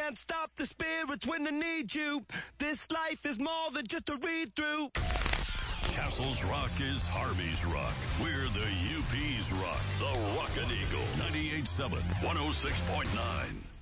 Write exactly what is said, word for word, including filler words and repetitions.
can't stop the spirits when they need you. This life is more than just a read-through. Castle's Rock is Harvey's Rock. We're the U P's Rock. The Rockin' Eagle. ninety-eight point seven, one oh six point nine.